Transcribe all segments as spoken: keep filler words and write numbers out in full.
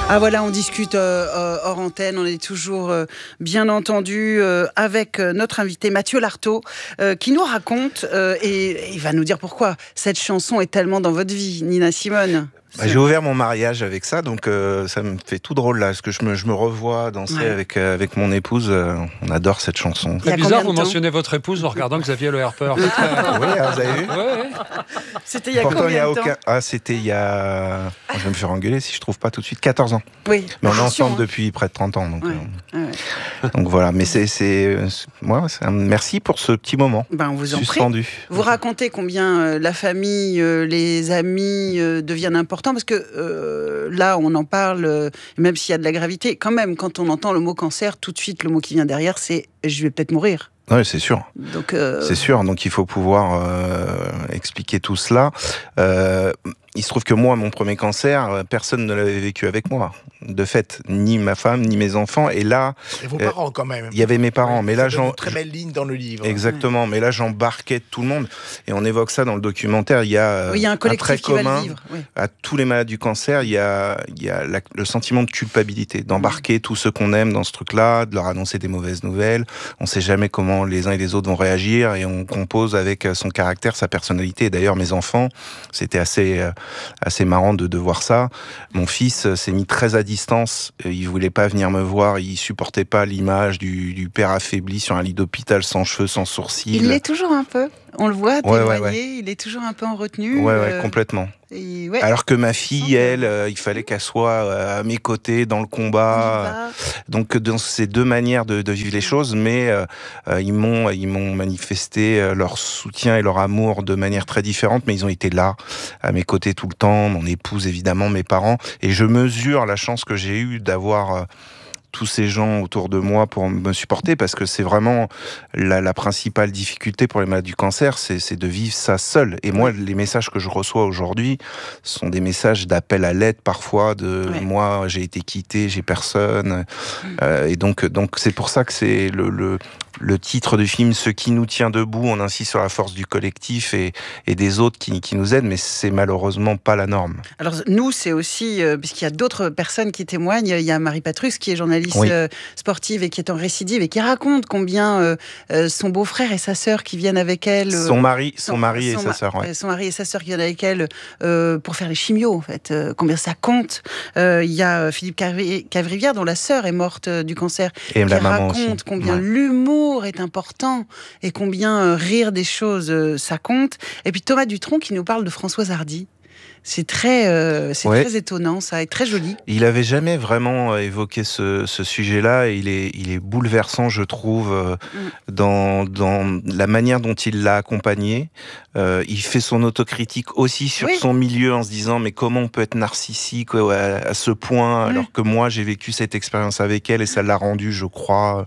Ah voilà, on discute euh, hors antenne, on est toujours euh, bien entendu euh, avec euh, notre invité Mathieu Lartaud euh, qui nous raconte euh, et, et il va nous dire pourquoi cette chanson est tellement dans votre vie, Nina Simone. Bah, j'ai ouvert mon mariage avec ça, donc euh, ça me fait tout drôle là, parce que je me, je me revois danser ouais. avec, euh, avec mon épouse, euh, on adore cette chanson. C'est bizarre, vous mentionnez votre épouse en regardant Xavier Le Harper. Oui, hein, vous avez vu ouais, ouais. C'était il y a Pourtant, combien il y a de aucun... temps Ah, c'était il y a... Je vais me faire engueuler si je trouve pas tout de suite, quatorze ans. Oui. Mais on est ensemble hein. depuis près de trente ans. Donc, ouais. euh... Ouais. donc voilà, mais c'est... c'est... Moi, c'est un... merci pour ce petit moment. Ben, on vous en suspendu. Prie. Vous racontez combien euh, la famille, euh, les amis euh, deviennent importants, parce que euh, là, on en parle, euh, même s'il y a de la gravité, quand même, quand on entend le mot cancer, tout de suite, le mot qui vient derrière, c'est « je vais peut-être mourir ». Oui, c'est sûr. Donc, euh... c'est sûr. Donc, il faut pouvoir euh, expliquer tout cela. Euh, il se trouve que moi, mon premier cancer, personne ne l'avait vécu avec moi. De fait, ni ma femme, ni mes enfants. Et là, et vos euh, parents quand même. Il y avait mes parents, oui, mais là, j'en. Une très belle ligne dans le livre. Exactement. Ouais. Mais là, j'embarquais tout le monde. Et on évoque ça dans le documentaire. Il y a, oui, il y a un collectif un trait qui commun va le vivre. Oui. À tous les malades du cancer. Il y a, il y a la, le sentiment de culpabilité, d'embarquer mmh. tous ceux qu'on aime dans ce truc-là, de leur annoncer des mauvaises nouvelles. On ne sait jamais comment les uns et les autres vont réagir, et on compose avec son caractère, sa personnalité. Et d'ailleurs, mes enfants, c'était assez, assez marrant de, de voir ça. Mon fils s'est mis très à distance. Il voulait pas venir me voir. Il supportait pas l'image du, du père affaibli sur un lit d'hôpital, sans cheveux, sans sourcils. Il l'est toujours un peu. On le voit témoigner. Ouais, ouais, ouais. Il est toujours un peu en retenue. Ouais, ouais, euh... complètement. Et ouais. Alors que ma fille, elle, euh, il fallait qu'elle soit euh, à mes côtés dans le combat. Donc, dans ces deux manières de, de vivre les choses, mais euh, euh, ils m'ont, ils m'ont manifesté euh, leur soutien et leur amour de manière très différente, mais ils ont été là, à mes côtés tout le temps. Mon épouse, évidemment, mes parents. Et je mesure la chance que j'ai eue d'avoir euh, tous ces gens autour de moi pour me supporter, parce que c'est vraiment la, la principale difficulté pour les malades du cancer, c'est, c'est de vivre ça seul. Et moi, les messages que je reçois aujourd'hui sont des messages d'appel à l'aide parfois, de ouais. moi, j'ai été quitté, j'ai personne. Mmh. Euh, et donc, donc, c'est pour ça que c'est le, le, le titre du film, Ce qui nous tient debout. On insiste sur la force du collectif et, et des autres qui, qui nous aident, mais c'est malheureusement pas la norme. Alors, nous, c'est aussi, euh, puisqu'il y a d'autres personnes qui témoignent, il y a Marie Patrus qui est journaliste oui. euh, sportive et qui est en récidive et qui raconte combien euh, euh, son beau-frère et sa sœur qui viennent avec elle... Euh, son mari, son, son mari et son, sa sœur, ouais. Son mari et sa sœur qui viennent avec elle euh, pour faire les chimios, en fait. Euh, combien ça compte. Euh, il y a Philippe Cavrivière, dont la sœur est morte euh, du cancer, et qui la maman raconte aussi. combien ouais. l'humour est important et combien euh, rire des choses, euh, ça compte. Et puis Thomas Dutronc qui nous parle de Françoise Hardy. C'est très, euh, c'est ouais. très étonnant, ça, et très joli. Il n'avait jamais vraiment évoqué ce, ce sujet-là, et il est, il est bouleversant, je trouve, euh, mm. dans, dans la manière dont il l'a accompagné. Euh, il fait son autocritique aussi sur oui. son milieu, en se disant, mais comment on peut être narcissique à, à ce point, mm. alors que moi, j'ai vécu cette expérience avec elle, et ça l'a rendu, je crois...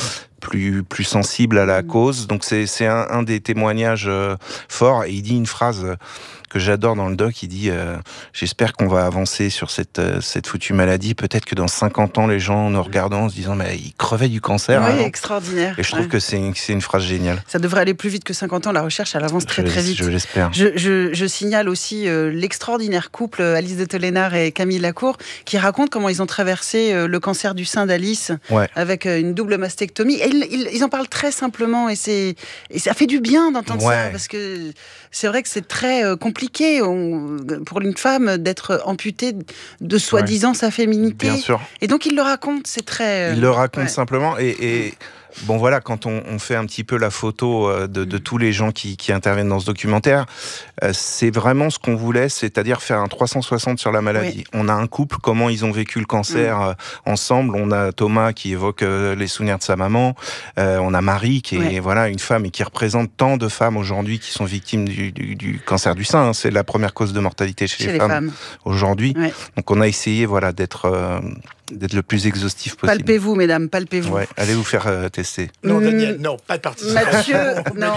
Plus, plus sensible à la cause. Donc c'est, c'est un, un des témoignages euh, forts. Et il dit une phrase euh, que j'adore dans le doc. Il dit euh, « J'espère qu'on va avancer sur cette, euh, cette foutue maladie. Peut-être que dans cinquante ans, les gens nous regardent en se disant « Mais il crevait du cancer. » Oui, hein, extraordinaire. Et je trouve ouais. que c'est une, c'est une phrase géniale. Ça devrait aller plus vite que cinquante ans. La recherche, elle avance très je, très vite. Je l'espère. Je, je, je signale aussi euh, l'extraordinaire couple Alice de Tollénard et Camille Lacour qui racontent comment ils ont traversé euh, le cancer du sein d'Alice ouais. avec euh, une double mastectomie. Et ils, ils, ils en parlent très simplement et, c'est, et ça fait du bien d'entendre ouais. ça, parce que c'est vrai que c'est très euh, compliqué on, pour une femme d'être amputée de soi-disant ouais. sa féminité. Bien sûr. Et donc il le raconte, c'est très... Euh, il le raconte ouais. simplement et... et... Bon voilà, quand on, on fait un petit peu la photo de, de tous les gens qui, qui interviennent dans ce documentaire, euh, c'est vraiment ce qu'on voulait, c'est-à-dire faire un trois cent soixante sur la maladie. Oui. On a un couple, comment ils ont vécu le cancer mmh. euh, ensemble. On a Thomas qui évoque euh, les souvenirs de sa maman. Euh, on a Marie qui est oui. voilà une femme et qui représente tant de femmes aujourd'hui qui sont victimes du, du, du cancer du sein. Hein. C'est la première cause de mortalité chez, chez les, les femmes, femmes. aujourd'hui. Oui. Donc on a essayé voilà d'être euh, d'être le plus exhaustif possible. Palpez-vous, mesdames, palpez-vous. Ouais, allez vous faire euh, tester. Non, Daniel, non, pas de participation. Mathieu, non.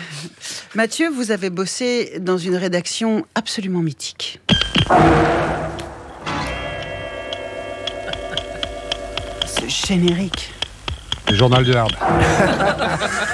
Mathieu, vous avez bossé dans une rédaction absolument mythique. Ce générique. Le journal de Herbe. Non ?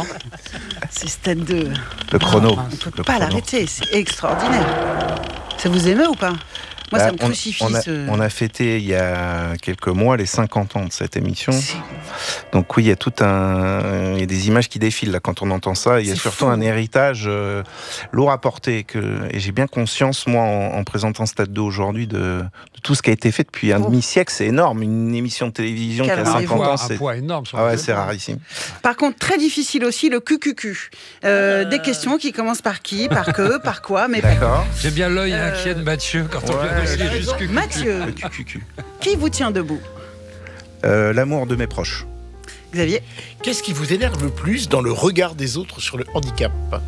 C'est Stade deux. Le chrono. On ne peut le pas chrono. l'arrêter, c'est extraordinaire. Ça vous émeut ou pas ? Moi, ça Bah, me on, crucifie. on, a, ce... on a fêté il y a quelques mois les cinquante ans de cette émission. C'est... Donc oui, il y a tout un, il y a des images qui défilent là quand on entend ça. Il y a C'est surtout fou. un héritage euh, lourd à porter. Que, et j'ai bien conscience, moi, en, en présentant Stade deux aujourd'hui, de, de tout ce qui a été fait depuis un Oh. demi-siècle. C'est énorme. Une émission de télévision Quel qui a rêve. cinquante ans, Un c'est poids énorme. sur ah ouais, le- c'est rarissime. Par contre, très difficile aussi le Q Q Q. Euh, Euh. Des questions qui commencent par qui, par que, par quoi, mais D'accord. J'aime bien l'œil Euh, inquiet de Mathieu quand on ouais, vient de il a dire juste que- Mathieu, Le Q Q Q. qui vous tient debout? Euh, l'amour de mes proches. Xavier? Qu'est-ce qui vous énerve le plus dans le regard des autres sur le handicap?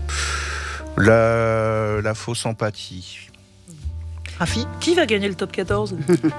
La, la fausse empathie. Rafi? Qui va gagner le top quatorze?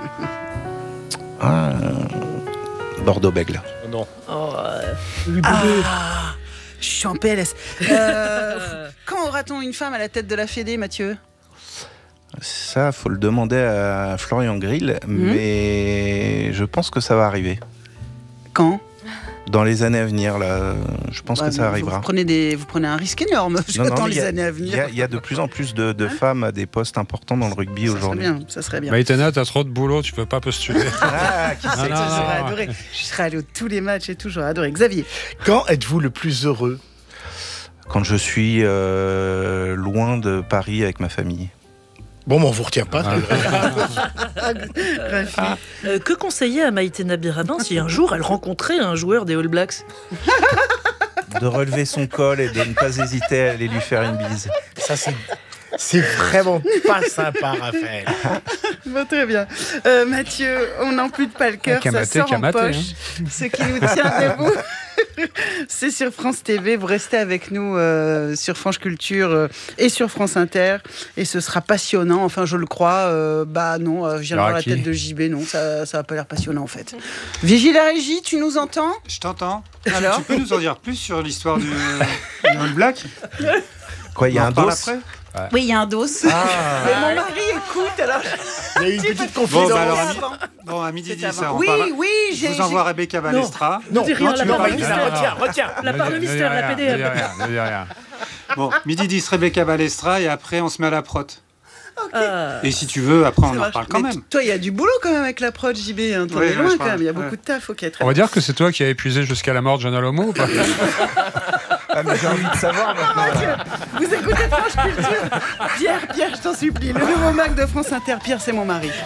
Ah, Bordeaux-Bègles. Non. Oh, euh, Ah, je suis en P L S. Euh, quand aura-t-on une femme à la tête de la Fédé, Mathieu? Ça, faut le demander à Florian Grill, mais je pense que ça va arriver. Quand? Dans les années à venir, là, je pense Ouais, que ça vous- arrivera. Vous prenez, des, vous prenez un risque énorme Non, non, dans mais les il y a- années à Il y, venir. a- il y a de plus en plus de, de Hein femmes à des postes importants dans le rugby Ça serait aujourd'hui. bien, ça serait bien. Maïtena, t'as trop de boulot, tu peux pas postuler. Ah, qui Non, sait non, Ça, non. j'aurais adoré. Je serais allé à tous les matchs et tout, j'aurais adoré. Xavier? Quand êtes-vous le plus heureux? Quand je suis euh, loin de Paris avec ma famille. Bon, mais on vous retient pas. c'est vrai. Rafi? euh, que conseiller à Maïtena Birabin si un jour elle rencontrait un joueur des All Blacks? De relever son col et de ne pas hésiter à aller lui faire une bise. Ça, c'est... c'est vraiment pas sympa, Raphaël. Bon, très bien. Euh, Mathieu, on n'ampute pas le cœur, ça Kamaté, sort en Kamaté, poche. hein. Ce qui nous tient debout, c'est sur France T V. Vous restez avec nous euh, sur France Culture euh, et sur France Inter. Et ce sera passionnant. Enfin, je le crois. Euh, bah non, euh, je viens de Alors, voir la qui tête de J B. Non, ça ça va pas l'air passionnant en fait. Vigile la régie, tu nous entends? Je t'entends. Alors Tu peux nous en dire plus sur l'histoire du, du All Black? Quoi, il y a On en un parle dos après. Oui, il y a un dos. Mais mon mari écoute, alors Il y a eu une Tu petite peux- Bon, confidence. bah alors, à, C'est mi- avant. bon, à midi C'est dix, avant. on Oui, parle. oui, Je j'ai. vous j'ai- envoie Rebecca Balestra. Non, Ne dis rien, non, la tu part vas pas de dire ça. mystère. Retiens, retiens. La part de Ne dis mystère, la rien, P D ne dis F. rien, ne dis rien. Bon, midi dix, Rebecca Balestra, et après, on se met à la prot. Ah. Et si tu veux, après, on Ça en marche. reparle quand Mais même. Toi, il y a du boulot quand même avec la prod, J B. Hein. T'en Oui, es ouais, loin je quand même. Il y a crois. beaucoup de taf. Ok, très On va bien. dire que c'est toi qui as épuisé jusqu'à la mort de John Alomo ou pas? Ah, mais j'ai envie de savoir maintenant. Vous écoutez France Culture? Pierre, Pierre, je t'en supplie. Le nouveau Mac de France Inter. Pierre, c'est mon mari.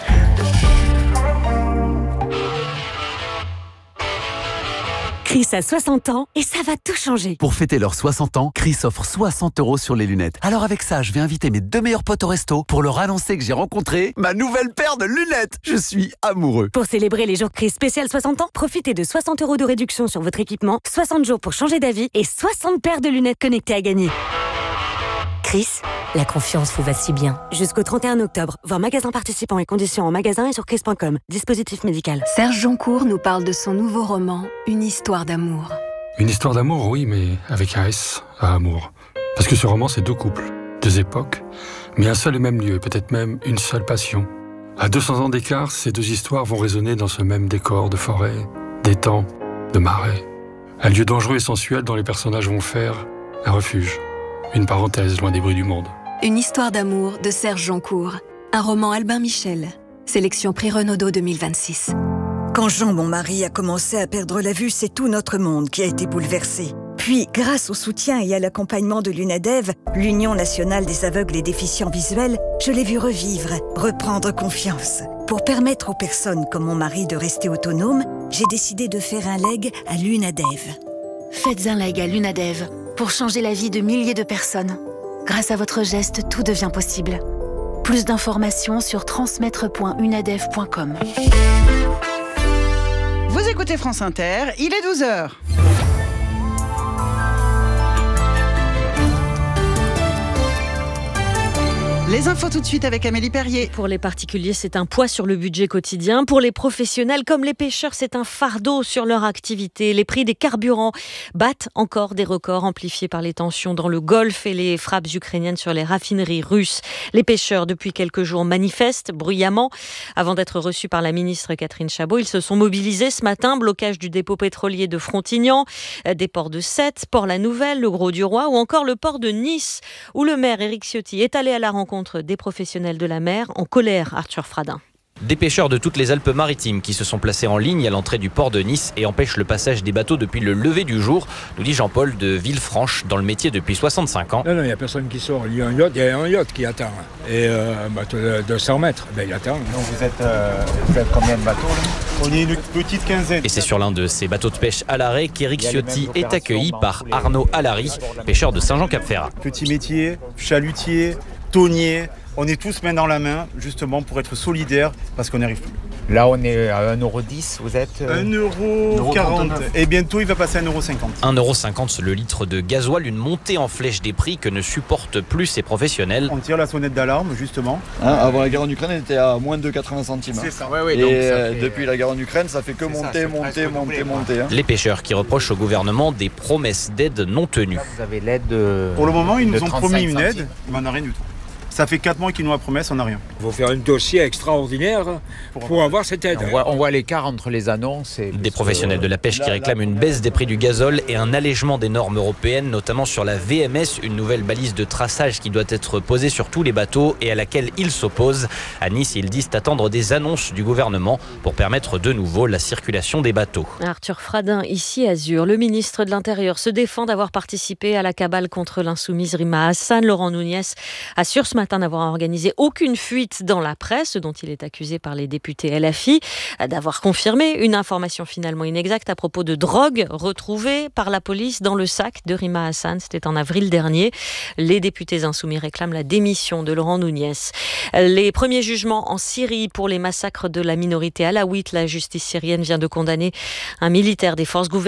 Chris a soixante ans et ça va tout changer. Pour fêter leurs soixante ans, Chris offre soixante euros sur les lunettes. Alors avec ça, je vais inviter mes deux meilleurs potes au resto pour leur annoncer que j'ai rencontré ma nouvelle paire de lunettes. Je suis amoureux. Pour célébrer les jours Chris spécial soixante ans, profitez de soixante euros de réduction sur votre équipement, soixante jours pour changer d'avis et soixante paires de lunettes connectées à gagner. Chris, la confiance vous va si bien. Jusqu'au trente et un octobre, voir magasin participants et conditions en magasin et sur chris point com. Dispositif médical. Serge Joncourt nous parle de son nouveau roman, Une histoire d'amour. Une histoire d'amour, oui, mais avec un S à amour. Parce que ce roman, c'est deux couples, deux époques, mais un seul et même lieu, peut-être même une seule passion. À deux cents ans d'écart, ces deux histoires vont résonner dans ce même décor de forêt, d'étang, de marais. Un lieu dangereux et sensuel dont les personnages vont faire un refuge, une parenthèse loin des bruits du monde. Une histoire d'amour de Serge Joncourt. Un roman Albin Michel. Sélection Prix Renaudot deux mille vingt-six. Quand Jean, mon mari, a commencé à perdre la vue, c'est tout notre monde qui a été bouleversé. Puis, grâce au soutien et à l'accompagnement de l'UNADEV, l'Union nationale des aveugles et déficients visuels, je l'ai vu revivre, reprendre confiance. Pour permettre aux personnes comme mon mari de rester autonomes, j'ai décidé de faire un leg à l'UNADEV. Faites un leg à l'UNADEV pour changer la vie de milliers de personnes. Grâce à votre geste, tout devient possible. Plus d'informations sur transmettre point unadev point com. Vous écoutez France Inter. Il est douze heures. Les infos tout de suite avec Amélie Perrier. Pour les particuliers, c'est un poids sur le budget quotidien. Pour les professionnels comme les pêcheurs, c'est un fardeau sur leur activité. Les prix des carburants battent encore des records amplifiés par les tensions dans le Golfe et les frappes ukrainiennes sur les raffineries russes. Les pêcheurs, depuis quelques jours, manifestent bruyamment. Avant d'être reçus par la ministre Catherine Chabot, ils se sont mobilisés ce matin. Blocage du dépôt pétrolier de Frontignan, des ports de Sète, Port-la-Nouvelle, le Gros-du-Roi ou encore le port de Nice, où le maire Éric Ciotti est allé à la rencontre l'encontre des professionnels de la mer en colère, Arthur Fradin. Des pêcheurs de toutes les Alpes-Maritimes qui se sont placés en ligne à l'entrée du port de Nice et empêchent le passage des bateaux depuis le lever du jour, nous dit Jean-Paul de Villefranche, dans le métier depuis soixante-cinq ans. Non, non, il n'y a personne qui sort. Il y a un yacht, il y a un yacht qui attend. Et euh, un bateau de deux cents mètres, ben, il attend. Donc vous êtes, euh, vous êtes combien de bateaux là? On est une petite quinzaine. Et c'est sur l'un de ces bateaux de pêche à l'arrêt qu'Éric Ciotti est accueilli par Arnaud Allary, pêcheur de Saint-Jean-Cap-Ferrat. Petit métier, chalutier, tonnier. On est tous main dans la main, justement, pour être solidaires, parce qu'on n'y arrive plus. Là, on est à un euro dix, vous êtes un euro quarante. Et bientôt, il va passer à un euro cinquante. un euro cinquante le litre de gasoil, une montée en flèche des prix que ne supportent plus ces professionnels. On tire la sonnette d'alarme, justement. Hein, avant la guerre en Ukraine, elle était à moins de quatre-vingts centimes. C'est ça. Ouais, ouais, et euh, fait... depuis la guerre en Ukraine, ça fait que monter, ça, monter, monter, monter. Hein. Les pêcheurs qui reprochent au gouvernement des promesses d'aide non tenues. Là, vous avez l'aide de... Pour le moment, ils nous ont promis une centimes. aide, mais on n'a rien du tout. Ça fait quatre mois qu'ils nous ont promis, on n'a rien. Il faut faire un dossier extraordinaire pour, pour avoir cette aide. On voit, on voit l'écart entre les annonces et... Des professionnels de la pêche qui réclament une baisse des prix du gazole et un allègement des normes européennes, notamment sur la V M S, une nouvelle balise de traçage qui doit être posée sur tous les bateaux et à laquelle ils s'opposent. À Nice, ils disent attendre des annonces du gouvernement pour permettre de nouveau la circulation des bateaux. Arthur Fradin, ici Azur. Le ministre de l'Intérieur se défend d'avoir participé à la cabale contre l'insoumise Rima Hassan. Laurent Nunez assure ce matin n'avoir organisé aucune fuite dans la presse, dont il est accusé par les députés L F I, d'avoir confirmé une information finalement inexacte à propos de drogue retrouvée par la police dans le sac de Rima Hassan. C'était en avril dernier. Les députés insoumis réclament la démission de Laurent Nunez. Les premiers jugements en Syrie pour les massacres de la minorité alaouite. La justice syrienne vient de condamner un militaire des forces gouvernementales